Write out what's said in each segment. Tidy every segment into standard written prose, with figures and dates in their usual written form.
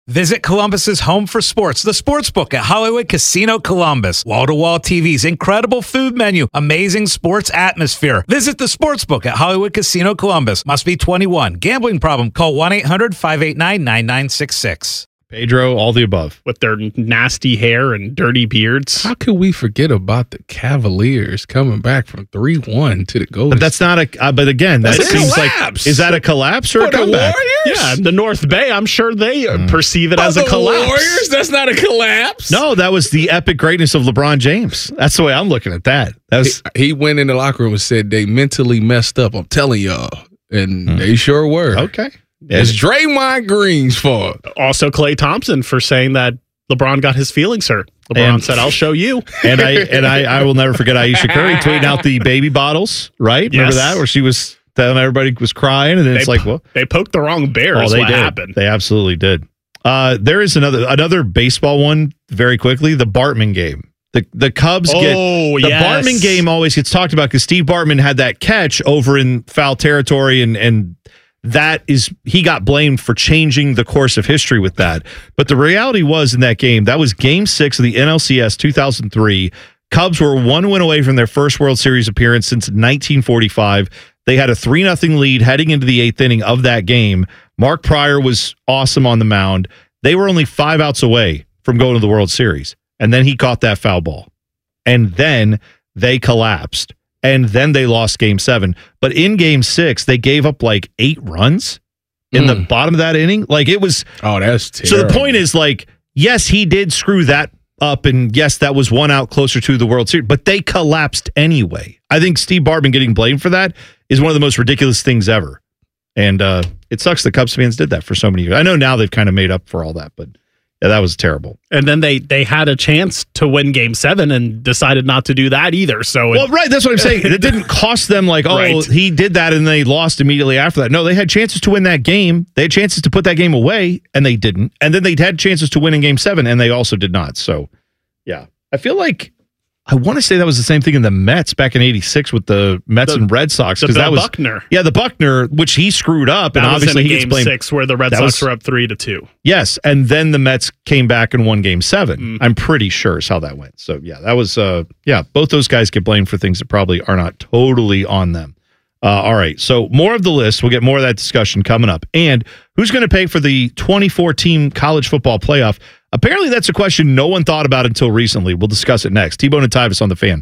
Visit Columbus's home for sports, the Sportsbook at Hollywood Casino Columbus. Wall-to-wall TVs, incredible food menu, amazing sports atmosphere. Visit the Sportsbook at Hollywood Casino Columbus. Must be 21. Gambling problem? Call 1-800-589-9966. Pedro, all the above. With their nasty hair and dirty beards. How could we forget about the Cavaliers coming back from 3-1 to the Golden? But that's not a. But again, that seems like, is that a collapse or a comeback? Yeah, the North Bay. I'm sure they perceive it as a collapse. Warriors, that's not a collapse. No, that was the epic greatness of LeBron James. That's the way I'm looking at that. He went in the locker room and said they mentally messed up. I'm telling y'all, and they sure were. Okay. It's Draymond Green's fault. Also, Klay Thompson for saying that LeBron got his feelings hurt. LeBron said, "I'll show you." And I will never forget Ayesha Curry tweeting out the baby bottles. Right? Yes. Remember that, where she was telling everybody was crying, and then it's like, well, they poked the wrong bear. Oh, Is they what did. happened. They absolutely did. There is another baseball one very quickly. The Bartman game. The Cubs get the Bartman game always gets talked about because Steve Bartman had that catch over in foul territory and he got blamed for changing the course of history with that. But the reality was in that game, that was Game 6 of the NLCS 2003. Cubs were 1 win away from their first World Series appearance since 1945. They had a 3-0 lead heading into the 8th inning of that game. Mark Pryor was awesome on the mound. They were only 5 outs away from going to the World Series. And then he caught that foul ball. And then they collapsed. And then they lost Game 7. But in Game 6, they gave up like 8 runs in the bottom of that inning. Like it was. Oh, that's terrible. So the point is, like, yes, he did screw that up. And yes, that was 1 out closer to the World Series. But they collapsed anyway. I think Steve Bartman getting blamed for that is one of the most ridiculous things ever. And it sucks that Cubs fans did that for so many years. I know now they've kind of made up for all that, but. Yeah, that was terrible. And then they had a chance to win Game 7 and decided not to do that either. So right, that's what I'm saying. It didn't cost them like, he did that and they lost immediately after that. No, they had chances to win that game. They had chances to put that game away, and they didn't. And then they had chances to win in Game 7, and they also did not. So, yeah. I feel like I want to say that was the same thing in the Mets back in '86 with the Mets and Red Sox because that was Buckner. Yeah, the Buckner, which he screwed up, and that obviously was in he Game blamed, 6 where the Red Sox were up 3-2. Yes, and then the Mets came back and won Game 7. I'm pretty sure is how that went. So yeah, that was both those guys get blamed for things that probably are not totally on them. All right, so more of the list. We'll get more of that discussion coming up. And who's going to pay for the 24-team college football playoff? Apparently, that's a question no one thought about until recently. We'll discuss it next. T-Bone and Tyvis on the Fan.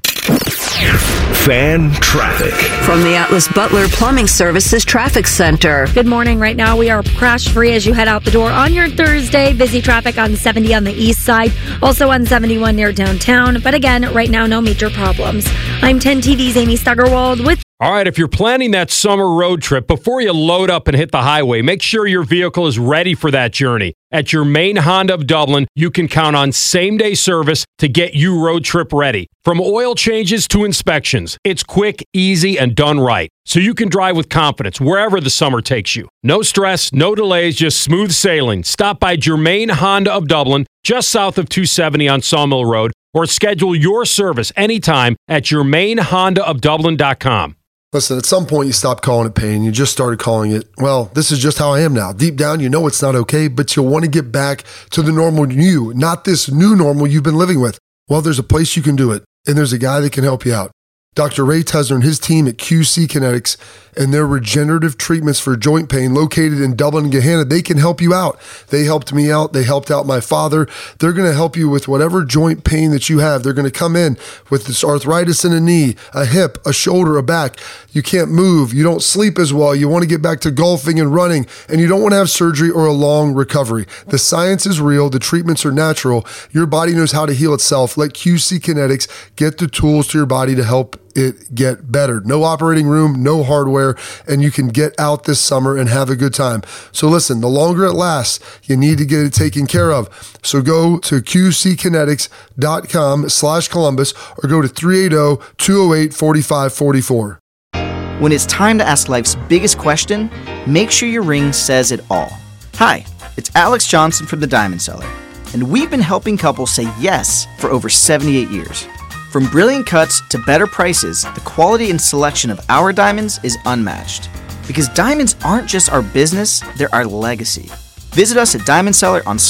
Fan traffic. From the Atlas Butler Plumbing Services Traffic Center. Good morning. Right now, we are crash-free as you head out the door on your Thursday. Busy traffic on 70 on the east side. Also on 71 near downtown. But again, right now, no major problems. I'm 10 TV's Amy Stuggerwald with... All right, if you're planning that summer road trip, before you load up and hit the highway, make sure your vehicle is ready for that journey. At your main Honda of Dublin, you can count on same-day service to get you road trip ready. From oil changes to inspections, it's quick, easy, and done right. So you can drive with confidence wherever the summer takes you. No stress, no delays, just smooth sailing. Stop by Germain Honda of Dublin, just south of 270 on Sawmill Road, or schedule your service anytime at germainhondaofdublin.com. Listen, at some point you stopped calling it pain. You just started calling it, well, this is just how I am now. Deep down, you know it's not okay, but you'll want to get back to the normal you, not this new normal you've been living with. Well, there's a place you can do it, and there's a guy that can help you out. Dr. Ray Tesner and his team at QC Kinetics and their regenerative treatments for joint pain located in Dublin and Gahanna, they can help you out. They helped me out. They helped out my father. They're going to help you with whatever joint pain that you have. They're going to come in with this arthritis in a knee, a hip, a shoulder, a back. You can't move. You don't sleep as well. You want to get back to golfing and running, and you don't want to have surgery or a long recovery. The science is real. The treatments are natural. Your body knows how to heal itself. Let QC Kinetics get the tools to your body to help it get better. No operating room, no hardware, and you can get out this summer and have a good time. So listen, the longer it lasts, you need to get it taken care of. So go to qckinetics.com/Columbus or go to 380-208-4544. When it's time to ask life's biggest question, make sure your ring says it all. Hi, it's Alex Johnson from The Diamond Seller, and we've been helping couples say yes for over 78 years. From brilliant cuts to better prices, the quality and selection of our diamonds is unmatched. Because diamonds aren't just our business, they're our legacy. Visit us at Diamond Seller on